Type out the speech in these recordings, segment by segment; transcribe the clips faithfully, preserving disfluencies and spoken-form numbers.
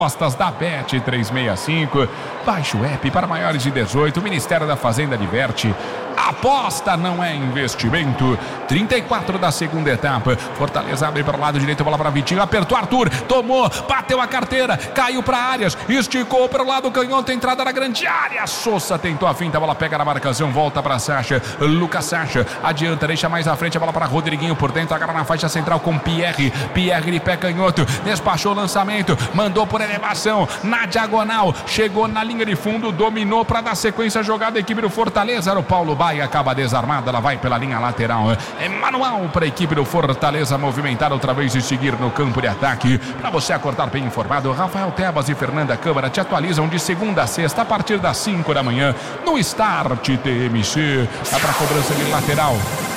Apostas da Bet trezentos e sessenta e cinco. Baixe o app para maiores de dezoito. O Ministério da Fazenda diverte. Aposta não é investimento. trinta e quatro da segunda etapa. Fortaleza abre para o lado direito, bola para Vitinho. Apertou Arthur, tomou, bateu a carteira, caiu para Arias, esticou para o lado canhoto, entrada na grande área. Sousa tentou a finta, a bola pega na marcação, volta para Sacha. Lucas Sacha adianta, deixa mais à frente a bola para Rodriguinho por dentro, agora na faixa central com Pierre. Pierre de pé canhoto, despachou o lançamento, mandou por elevação na diagonal, chegou na linha de fundo, dominou para dar sequência à jogada. A equipe do Fortaleza, era o Paulo Baia, acaba desarmada, ela vai pela linha lateral. É manual para a equipe do Fortaleza movimentar outra vez e seguir no campo de ataque. Para você acordar bem informado, Rafael Tebas e Fernanda Câmara te atualizam de segunda a sexta a partir das cinco da manhã no Start T M C. Dá para cobrança de lateral.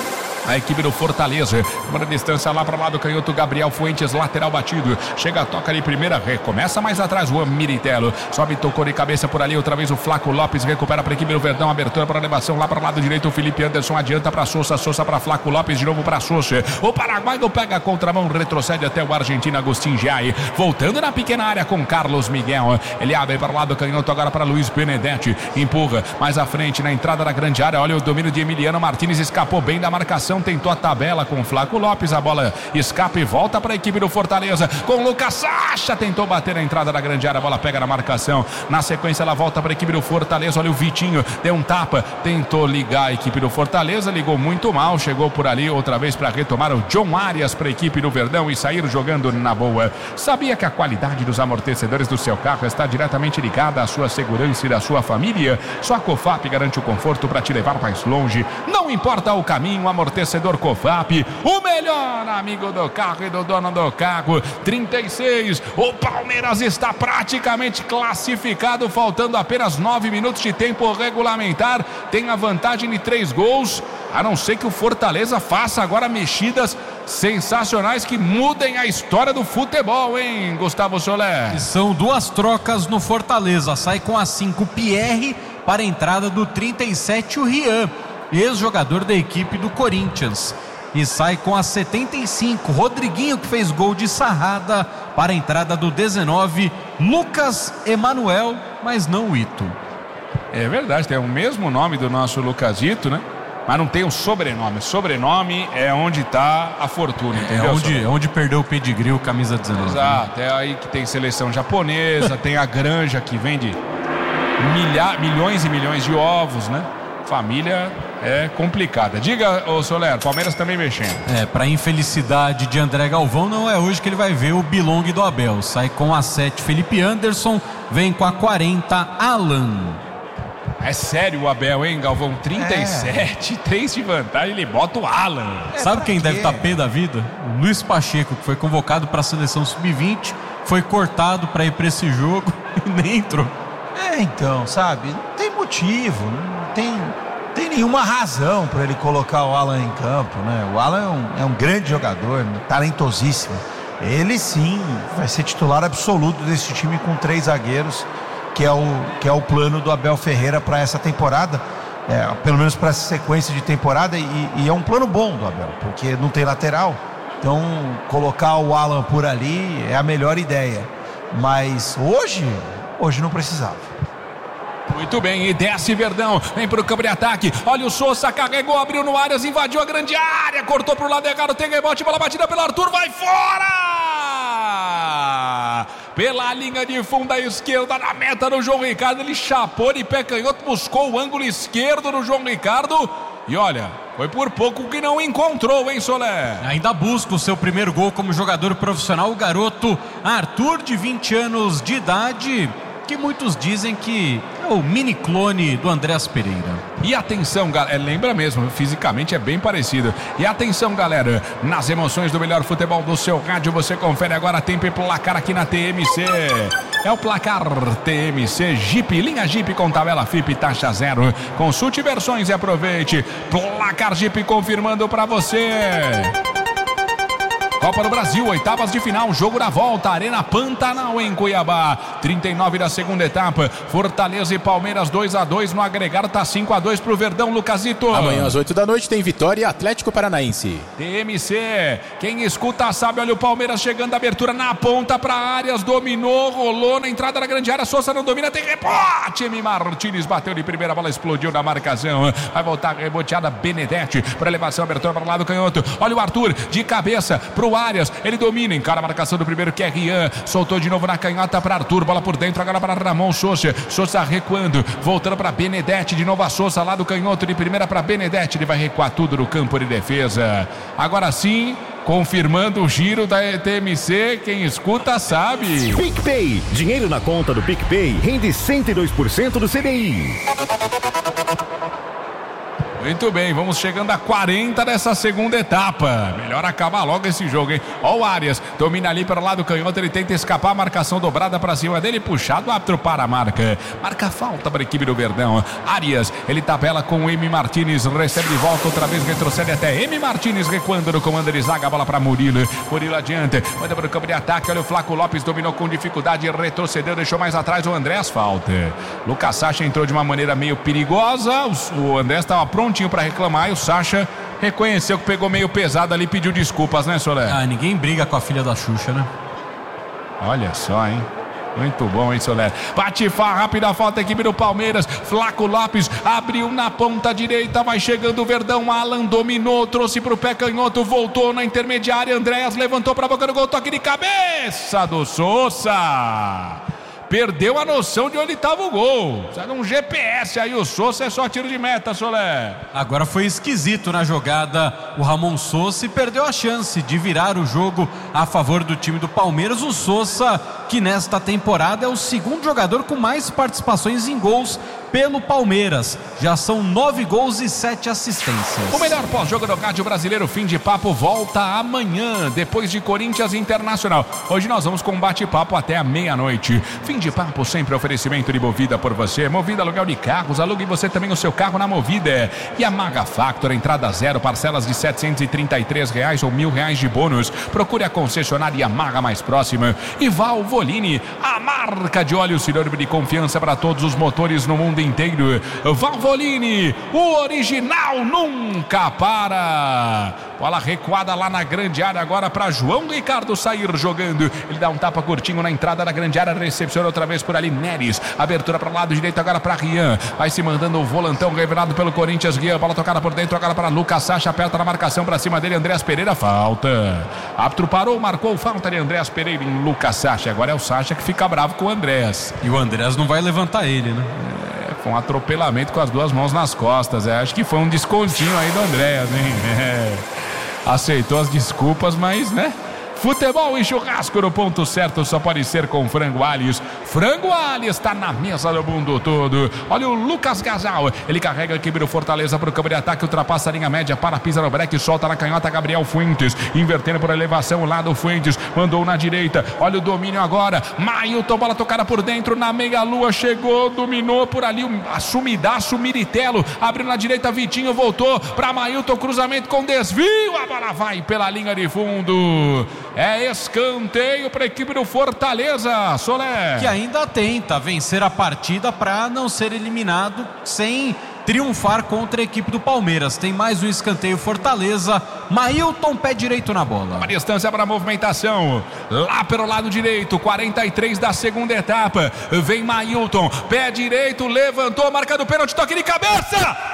A equipe do Fortaleza, uma distância lá para lá do canhoto, Gabriel Fuentes, lateral batido, chega, toca ali primeira, recomeça mais atrás o Miritello, sobe, tocou de cabeça por ali, outra vez o Flaco Lopes, recupera para a equipe do Verdão, abertura para elevação lá para o lado direito, o Felipe Anderson adianta para Sousa, Sousa para Flaco Lopes, de novo para Sousa, o Paraguai não pega a contramão, retrocede até o argentino Agustin Giai, voltando na pequena área com Carlos Miguel, ele abre para o lado canhoto agora para Luiz Benedetti, empurra mais à frente na entrada da grande área, olha o domínio de Emiliano Martins, escapou bem da marcação, tentou a tabela com o Flaco Lopes, a bola escapa e volta para a equipe do Fortaleza com Lucas Sacha, tentou bater na entrada da grande área, a bola pega na marcação, na sequência ela volta para a equipe do Fortaleza, olha o Vitinho, deu um tapa, tentou ligar a equipe do Fortaleza, ligou muito mal, chegou por ali outra vez para retomar o John Arias para a equipe do Verdão e sair jogando na boa. Sabia que a qualidade dos amortecedores do seu carro está diretamente ligada à sua segurança e da sua família? Só a Cofap garante o conforto para te levar mais longe, não importa o caminho, amortecedor Cofap, o melhor amigo do carro e do dono do carro. Trinta e seis, o Palmeiras está praticamente classificado, faltando apenas nove minutos de tempo regulamentar, tem a vantagem de três gols, a não ser que o Fortaleza faça agora mexidas sensacionais que mudem a história do futebol, hein, Gustavo Soler? São duas trocas no Fortaleza, sai com a cinco Pierre para a entrada do trinta e sete o Rian, ex-jogador da equipe do Corinthians, e sai com a setenta e cinco Rodriguinho, que fez gol de sarrada, para a entrada do dezenove Lucas Emanuel, mas não o Ito. É verdade, tem o mesmo nome do nosso Lucasito, né? Mas não tem o sobrenome. O sobrenome é onde está a fortuna, entendeu? É onde, é onde perdeu o pedigree, o camisa dezenove. Exato, é aí que tem seleção japonesa, tem a granja que vende milha, milhões e milhões de ovos, né? Família é complicada. Diga, ô Soler, Palmeiras também mexendo. É, para infelicidade de André Galvão, não é hoje que ele vai ver o Bilong do Abel. Sai com a sete Felipe Anderson, vem com a quarenta Alan. É sério o Abel, hein, Galvão? trinta e sete, três de vantagem, ele bota o Alan. É, sabe quem quê? Deve estar pé da vida? O Luiz Pacheco, que foi convocado para a seleção sub vinte, foi cortado para ir para esse jogo e nem entrou. É, então, sabe? Não tem motivo, não tem, tem nenhuma razão para ele colocar o Alan em campo, né? O Alan é um, é um grande jogador, talentosíssimo. Ele sim vai ser titular absoluto desse time com três zagueiros, que é o, que é o plano do Abel Ferreira para essa temporada, é, pelo menos para essa sequência de temporada, e, e é um plano bom do Abel, porque não tem lateral, então colocar o Alan por ali é a melhor ideia, mas hoje, hoje não precisava. Muito bem, e desce Verdão, vem pro campo de ataque, olha o Sousa, carregou, abriu no Arias, invadiu a grande área, cortou pro lado errado, tem rebote, bola batida pelo Arthur, vai fora! Pela linha de fundo à esquerda, na meta do João Ricardo, ele chapou de pé canhoto, buscou o ângulo esquerdo do João Ricardo, e olha, foi por pouco que não encontrou, hein, Soler? Ainda busca o seu primeiro gol como jogador profissional, o garoto Arthur, de vinte anos de idade, que muitos dizem que é o mini clone do Andrés Pereira. E atenção, galera, lembra mesmo, fisicamente é bem parecido. E atenção, galera, nas emoções do melhor futebol do seu rádio, você confere agora tempo e placar aqui na T M C. É o placar T M C Jeep, linha Jeep com tabela F I P taxa zero. Consulte versões e aproveite. Placar Jeep confirmando para você. Copa do Brasil, oitavas de final, jogo da volta, Arena Pantanal em Cuiabá. trinta e nove da segunda etapa, Fortaleza e Palmeiras dois a dois no agregado, tá cinco a dois pro Verdão, Lucasito. Amanhã às oito da noite tem Vitória e Atlético Paranaense. T M C, quem escuta sabe, olha o Palmeiras chegando, abertura na ponta para Arias, dominou, rolou na entrada da grande área, Souza não domina, tem rebote, M. Martins bateu de primeira, bola explodiu na marcação, vai voltar reboteada Benedetti, para elevação, abertura para o lado canhoto, olha o Arthur, de cabeça pro Arias, ele domina, encara a marcação do primeiro que é Rian, soltou de novo na canhota para Arthur, bola por dentro agora para Ramon Souza, Souza recuando, voltando para Benedetti, de novo a Souza lá do canhoto, de primeira para Benedetti, ele vai recuar tudo no campo de defesa, agora sim, confirmando o giro da T M C, quem escuta sabe. PicPay, dinheiro na conta do PicPay rende cento e dois por cento do C D I. Muito bem, vamos chegando a quarenta dessa segunda etapa. Melhor acabar logo esse jogo, hein? Ó o Arias, domina ali para o lado canhoto, ele tenta escapar, a marcação dobrada para cima dele, puxado, árbitro para a marca. Marca falta para a equipe do Verdão. Arias, ele tabela com o M. Martins, recebe de volta, outra vez retrocede até M. Martins, recuando no comando de zaga, a bola para Murilo. Murilo adianta, manda para o campo de ataque, olha o Flaco Lopes, dominou com dificuldade, retrocedeu, deixou mais atrás o Andrés, falta. Lucas Sacha entrou de uma maneira meio perigosa, o Andrés estava pronto para reclamar e o Sacha reconheceu que pegou meio pesado ali e pediu desculpas, né, Solé? Ah, ninguém briga com a filha da Xuxa, né? Olha só, hein? Muito bom, hein, Soler? Bate rápida a falta, equipe do Palmeiras. Flaco Lopes abriu na ponta direita, vai chegando o Verdão. Alan dominou, trouxe pro pé canhoto, voltou na intermediária. Andréas levantou pra boca do gol, toque de cabeça do Souza. Perdeu a noção de onde estava o gol. Sai um G P S aí, o Souza é só tiro de meta, Solé. Agora foi esquisito na jogada o Ramon Souza e perdeu a chance de virar o jogo a favor do time do Palmeiras. O Souza, que nesta temporada é o segundo jogador com mais participações em gols pelo Palmeiras. Já são nove gols e sete assistências. O melhor pós-jogo do Rádio Brasileiro, fim de papo, volta amanhã, depois de Corinthians Internacional. Hoje nós vamos com um bate-papo até a meia-noite. Fim de papo, sempre oferecimento de Movida por você. Movida, aluguel de carros, alugue você também o seu carro na Movida. E a Maga Factor, entrada zero, parcelas de setecentos e trinta e três reais ou mil reais de bônus. Procure a concessionária Maga mais próxima. E Valvoline, a marca de óleo sinônimo de confiança para todos os motores no mundo inteiro. Valvoline, o original nunca para. Bola recuada lá na grande área agora para João Ricardo sair jogando. Ele dá um tapa curtinho na entrada da grande área, recepciona outra vez por ali Neres. Abertura para o lado direito agora para Rian. Vai se mandando o volantão revelado pelo Corinthians. Rian, bola tocada por dentro agora para Lucas Sacha, aperta na marcação para cima dele. Andrés Pereira, falta. Árbitro parou, marcou falta de Andrés Pereira em Lucas Sacha. Agora é o Sacha que fica bravo com o Andrés. E o Andrés não vai levantar ele, né? É, foi um atropelamento com as duas mãos nas costas. É, acho que foi um descontinho aí do Andrés, hein? É. Aceitou as desculpas, mas, né? Futebol e churrasco no ponto certo só pode ser com Frango Alhos. Frango Alhos está na mesa do mundo todo. Olha o Lucas Gasal, ele carrega a equipe do Fortaleza para o campo de ataque, ultrapassa a linha média, para, pisa no breque, solta na canhota Gabriel Fuentes, invertendo por elevação o lado Fuentes, mandou na direita, olha o domínio agora, Mailton, bola tocada por dentro, na meia-lua, chegou, dominou por ali, a sumidaço, Miritelo, abriu na direita, Vitinho, voltou para Mailton, cruzamento com desvio, a bola vai pela linha de fundo. É escanteio para a equipe do Fortaleza, Solé. Que ainda tenta vencer a partida para não ser eliminado sem triunfar contra a equipe do Palmeiras. Tem mais um escanteio Fortaleza. Mailton, pé direito na bola. Uma distância para a movimentação. Lá pelo lado direito, quarenta e três da segunda etapa. Vem Mailton, pé direito, levantou, marcando pênalti, toque de cabeça.